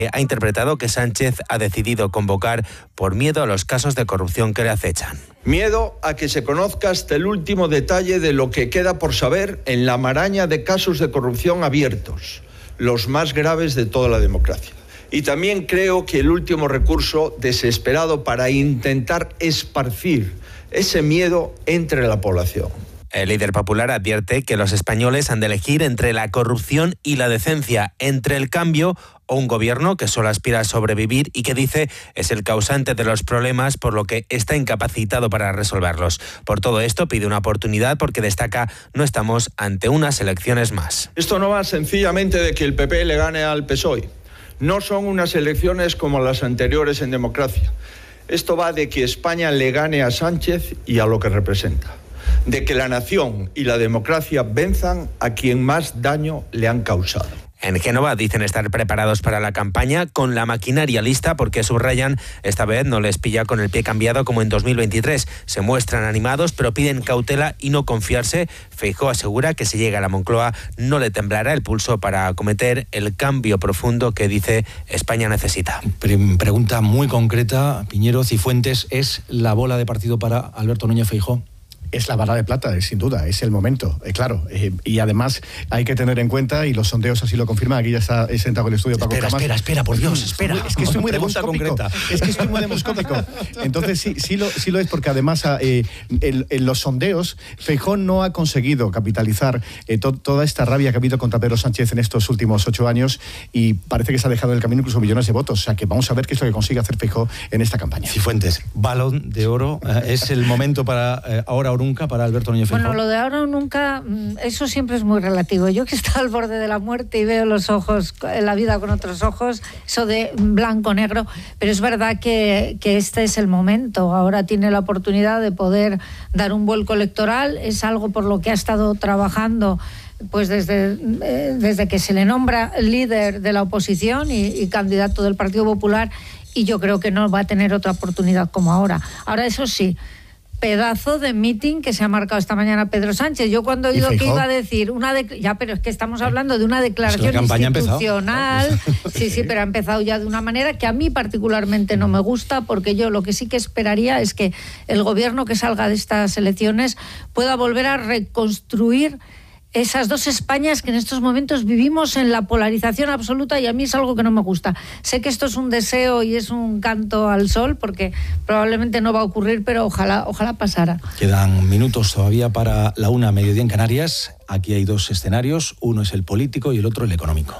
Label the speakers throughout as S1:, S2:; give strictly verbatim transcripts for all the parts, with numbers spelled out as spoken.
S1: ha interpretado que Sánchez ha decidido convocar por miedo a los casos de corrupción que le acechan.
S2: Miedo a que se conozca hasta el último detalle de lo que queda por saber en la maraña de casos de corrupción abiertos, los más graves de toda la democracia. Y también creo que el último recurso desesperado para intentar esparcir ese miedo entre la población.
S1: El líder popular advierte que los españoles han de elegir entre la corrupción y la decencia, entre el cambio o un gobierno que solo aspira a sobrevivir y que dice es el causante de los problemas, por lo que está incapacitado para resolverlos. Por todo esto pide una oportunidad porque destaca no estamos ante unas elecciones más.
S2: Esto no va sencillamente de que el P P le gane al P S O E. No son unas elecciones como las anteriores en democracia. Esto va de que España le gane a Sánchez y a lo que representa. De que la nación y la democracia venzan a quien más daño le han causado.
S1: En Génova dicen estar preparados para la campaña con la maquinaria lista porque subrayan esta vez no les pilla con el pie cambiado como en dos mil veintitrés. Se muestran animados pero piden cautela y no confiarse. Feijóo asegura que si llega a la Moncloa no le temblará el pulso para acometer el cambio profundo que dice España necesita.
S3: Pregunta muy concreta, Piñero, Cifuentes, ¿es la bola de partido para Alberto Núñez Feijóo?
S4: Es la bala de plata, sin duda, es el momento, eh, claro. Eh, y además hay que tener en cuenta, y los sondeos así lo confirman, aquí ya está sentado en el estudio Paco
S3: Espera,
S4: Camas.
S3: espera, espera, por Dios, espera.
S4: Es que estoy muy
S3: Pregunta
S4: demoscópico.
S3: concreta.
S4: Es que estoy muy demoscópico. Entonces sí, sí, lo, sí lo es, porque además eh, en, en los sondeos Feijóo no ha conseguido capitalizar eh, to, toda esta rabia que ha habido contra Pedro Sánchez en estos últimos ocho años y parece que se ha dejado en el camino incluso millones de votos. O sea que vamos a ver qué es lo que consigue hacer Feijóo en esta campaña.
S3: Cifuentes, balón de oro, eh, es el momento para eh, ahora o nunca para Alberto Núñez.
S5: Bueno, lo de ahora o nunca, eso siempre es muy relativo. Yo que estoy al borde de la muerte y veo los ojos, la vida con otros ojos, eso de blanco-negro, pero es verdad que, que este es el momento. Ahora tiene la oportunidad de poder dar un vuelco electoral, es algo por lo que ha estado trabajando pues desde, eh, desde que se le nombra líder de la oposición y, y candidato del Partido Popular, y yo creo que no va a tener otra oportunidad como ahora. Ahora, eso sí, pedazo de meeting que se ha marcado esta mañana Pedro Sánchez. Yo cuando he oído que iba a decir una de, ya, pero es que estamos hablando de una declaración es que institucional, sí, sí, pero ha empezado ya de una manera que a mí particularmente no me gusta, porque yo lo que sí que esperaría es que el gobierno que salga de estas elecciones pueda volver a reconstruir esas dos Españas que en estos momentos vivimos en la polarización absoluta, y a mí es algo que no me gusta. Sé que esto es un deseo y es un canto al sol, porque probablemente no va a ocurrir, pero ojalá, ojalá pasara.
S3: Quedan minutos todavía para la una, mediodía en Canarias. Aquí hay dos escenarios, uno es el político y el otro el económico.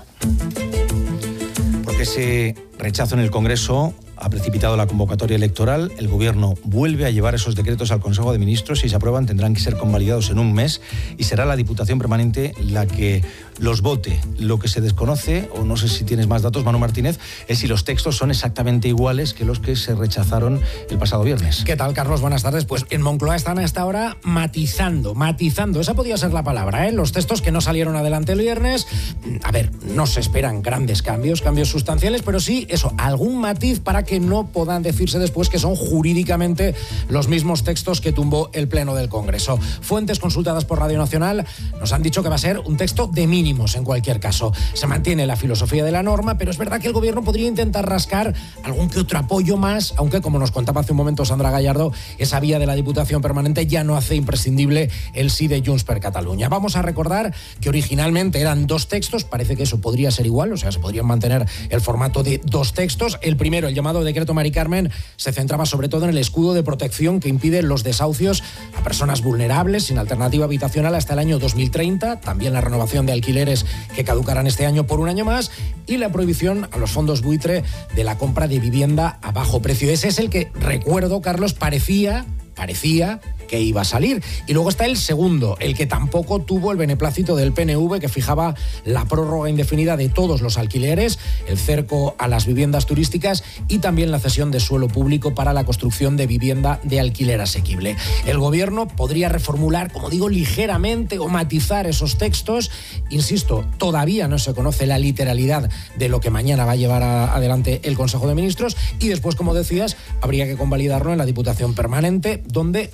S3: Porque ese rechazo en el Congreso ha precipitado la convocatoria electoral. El Gobierno vuelve a llevar esos decretos al Consejo de Ministros. Si se aprueban, tendrán que ser convalidados en un mes y será la Diputación Permanente la que los vote. Lo que se desconoce, o no sé si tienes más datos, Manu Martínez, es si los textos son exactamente iguales que los que se rechazaron el pasado viernes.
S6: ¿Qué tal, Carlos? Buenas tardes. Pues en Moncloa están a esta hora matizando, matizando. Esa podía ser la palabra, ¿eh? Los textos que no salieron adelante el viernes. A ver, no se esperan grandes cambios, cambios sustanciales, pero sí, eso, algún matiz para que que no puedan decirse después que son jurídicamente los mismos textos que tumbó el Pleno del Congreso. Fuentes consultadas por Radio Nacional nos han dicho que va a ser un texto de mínimos en cualquier caso. Se mantiene la filosofía de la norma, pero es verdad que el Gobierno podría intentar rascar algún que otro apoyo más, aunque, como nos contaba hace un momento Sandra Gallardo, esa vía de la Diputación Permanente ya no hace imprescindible el sí de Junts per Catalunya. Vamos a recordar que originalmente eran dos textos, parece que eso podría ser igual, o sea, se podrían mantener el formato de dos textos. El primero, el llamado decreto Mari Carmen, se centraba sobre todo en el escudo de protección que impide los desahucios a personas vulnerables sin alternativa habitacional hasta el año dos mil treinta, también la renovación de alquileres que caducarán este año por un año más, y la prohibición a los fondos buitre de la compra de vivienda a bajo precio. Ese es el que, recuerdo, Carlos, parecía, parecía que iba a salir. Y luego está el segundo, el que tampoco tuvo el beneplácito del P N V, que fijaba la prórroga indefinida de todos los alquileres, el cerco a las viviendas turísticas y también la cesión de suelo público para la construcción de vivienda de alquiler asequible. El Gobierno podría reformular, como digo, ligeramente o matizar esos textos. Insisto, todavía no se conoce la literalidad de lo que mañana va a llevar a, adelante el Consejo de Ministros, y después, como decías, habría que convalidarlo en la Diputación Permanente, donde los socios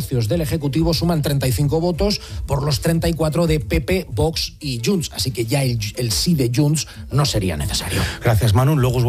S6: socios del Ejecutivo suman treinta y cinco votos por los treinta y cuatro de P P, Vox y Junts. Así que ya el, el sí de Junts no sería necesario.
S3: Gracias, Manu. Luego os